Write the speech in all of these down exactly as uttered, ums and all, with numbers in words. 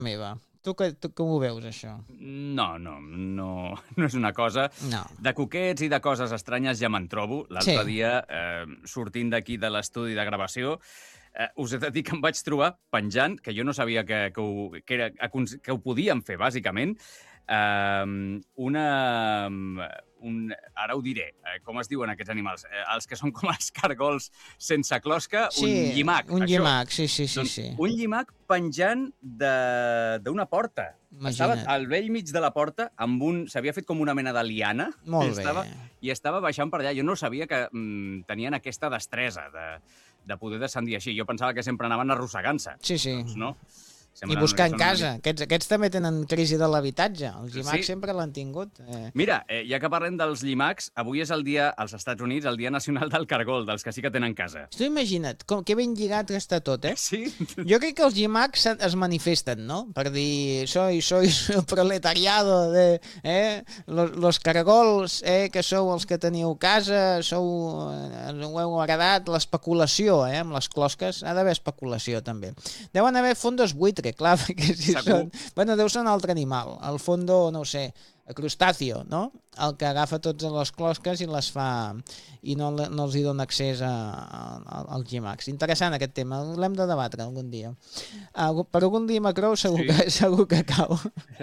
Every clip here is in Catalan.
Meva. Tu, que, tu com ho veus, això? No, no, no, no és una cosa. No. De coquets i de coses estranyes ja me'n trobo. L'altre Sí. dia, eh, sortint d'aquí de l'estudi de gravació, eh, us he de dir que em vaig trobar penjant, que jo no sabia que, que, ho, que, era, que ho podíem fer, bàsicament, eh, una... Un, ara ho diré, eh, com es diuen aquests animals? Eh, els que són com els cargols sense closca, Sí, un llimac. un això. llimac, sí, sí, sí. Doncs sí. un llimac penjant d'una porta. Estava Imagina't. al vell mig de la porta, amb un s'havia fet com una mena de liana. Molt i bé. estava, I estava baixant per allà. Jo no sabia que mm, tenien aquesta destresa de, de poder descendir així. Jo pensava que sempre anaven arrossegant-se. Sí, sí. Doncs no. I Semblen buscant que són casa. una- Aquests, aquests també tenen crisi de l'habitatge. Els llimacs Sí. sempre l'han tingut. Eh. Mira, eh, ja que parlem dels llimacs, avui és el dia, als Estats Units, el dia nacional del cargol, dels que sí que tenen casa. Tu imagina't, com, que ben lligat que està tot, eh? Sí? Jo crec que els llimacs se- es manifesten, no? Per dir, soy, soy el proletariado de eh? los, los cargols, eh? Que sou els que teniu casa, sou, eh, ho heu agradat, l'especulació, eh? Amb les closques, ha d'haver especulació, també. Deuen haver fondos buitre, clar, perquè si Segur. són... Bueno, deu ser un altre animal, el fondo, no ho sé, crustáceo, no? El que agafa tots les closques i les fa... i no, le- no els hi dona accés a, a, als llimacs. Interessant aquest tema, l'hem de debatre algun dia. Algú- Per algun dia Macrou segur, Sí. que, segur que cau.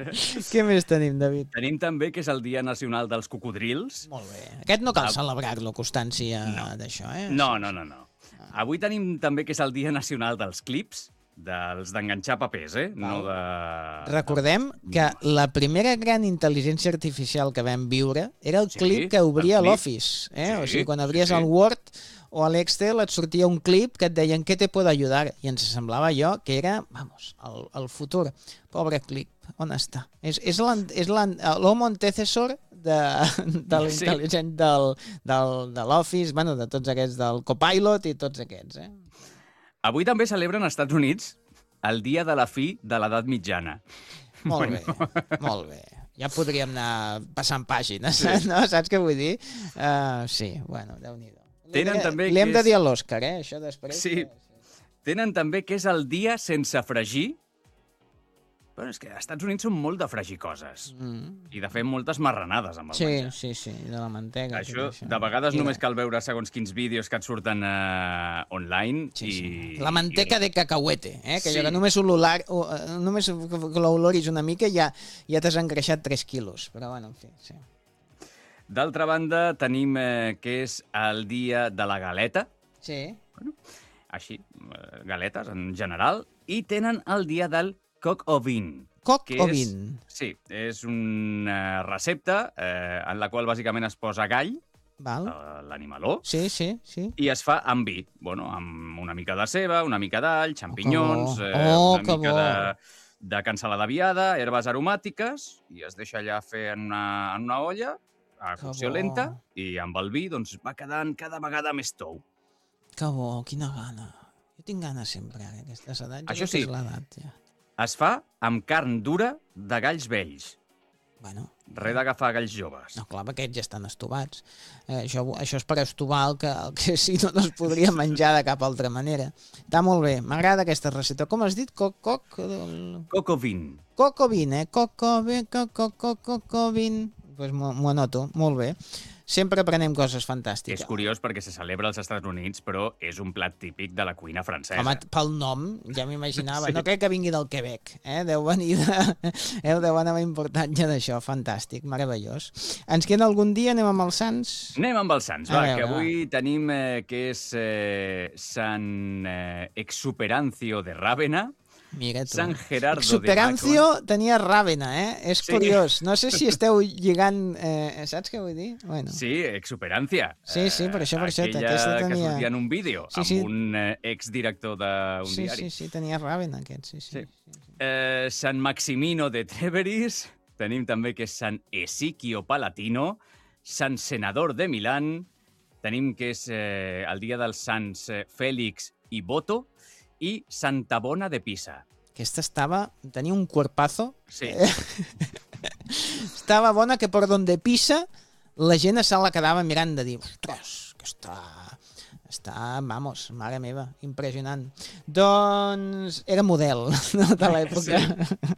Què més tenim, David? Tenim també que és el dia nacional dels cocodrils. Molt bé. Aquest no cal Ah. celebrar-lo, constància No. d'això, eh? No, no, no, no. Avui tenim també que és el dia nacional dels clips, dels d'enganxar papers, eh? No de... Recordem que la primera gran intel·ligència artificial que vam viure era el Sí, clip que obria el clip. l'Office. Eh? Sí, O sigui, quan sí, obries sí. el Word o a l'Excel et sortia un clip que et deien què te puedo ayudar i ens semblava jo que era, vamos, el, el futur. Pobre clip, on està? És, és l'an- és l'an- l'homo antecessor de, de Sí. l'intel·ligent del, del, de l'Office, bueno, de tots aquests, del Copilot i tots aquests. Eh? Avui també celebren als Estats Units el dia de la fi de l'edat mitjana. Molt bé, molt bé. Ja podríem anar passant pàgines, sí. No? Saps què vull dir? Uh, sí, bueno, Déu-n'hi-do. Tenen Li- també Li hem que de és- dir a l'Òscar, eh? Això després. Sí. Tenen també que és el dia sense fregir. Bueno, és que als Estats Units són molt de fregir coses. Mm. I de fer moltes marranades amb el Sí, menjar. sí, sí, de la mantega. Això, tot de vegades I només la- cal veure segons quins vídeos que et surten uh, online. Sí, i, sí. La manteca de cacahuete, eh? que Sí. allò que només, ololar, o, eh, només que l'oloris una mica ja, ja t'has engreixat tres quilos. Però bueno, en fi, sí. D'altra banda, tenim eh, que és el dia de la galeta, Sí, així, eh, galetes en general, i tenen el dia del coq au vin. coq que o és- vin? Sí, és una recepta eh, en la qual bàsicament es posa gall, Val? eh, l'animaló, Sí, sí, sí. i es fa amb vi. Bueno, amb una mica de ceba, una mica d'all, xampinyons, bo. eh, Oh, una que mica bo. de, de cansalada viada, herbes aromàtiques, i es deixa allà fer en una, en una olla, a Que cocció bo. lenta, i amb el vi doncs, va quedant cada vegada més tou. Que bo, quina gana. Jo tinc gana sempre, eh, aquestes edats. Jo Això crec que sí. És l'edat, ja. Es fa amb carn dura de galls vells, Bueno, res d'agafar galls joves. no, clar, perquè aquests ja estan estovats. Eh, això, això és per estovar el que, el que si no, no es podria menjar de cap altra manera. Està molt bé, m'agrada aquesta recepta. Com has dit? Coc, coc, el... Cocovin. Cocovin, eh? Cocovin, coco, coco, cocovin. Doncs pues m'ho anoto, molt bé. Sempre aprenem coses fantàstiques. És curiós perquè se celebra als Estats Units, però és un plat típic de la cuina francesa. Home, pel nom, ja m'imaginava. Sí. No crec que vingui del Quebec, eh? Deu venir de... Eh? Deu anar important ja d'això. Fantàstic, meravellós. Ens queda algun dia? Anem amb els Sants? Anem amb els Sants, A va, veure, que avui tenim eh, que és eh, Sant eh, Exuperancio de Ràvena, Mira tu. Sant Gerardo de Exuperancio tenia Ràvena, eh? És Sí. curiós. No sé si esteu lligant... Eh, saps què vull dir? Bueno. Sí, Exuperancia. Sí, sí, per això, per això, Aquella aquesta que tenia- sortia en un vídeo Sí, amb sí. un eh, exdirector d'un Sí, diari. sí, sí, tenia Ràvena, aquest, sí, sí. Sí. Eh, Sant Maximino de Treveris, tenim també que és Sant Esiquio Palatino, Sant Senador de Milán, tenim que és eh, el dia dels Sants eh, Fèlix i Boto, i Santa Bona de Pisa. Aquesta estava... Tenia un cuerpazo. Sí, Estava bona que per donde pisa la gent se la quedava mirant de dir, ostres, aquesta, està, vamos, mare meva, impressionant. Doncs era model de l'època. Sí.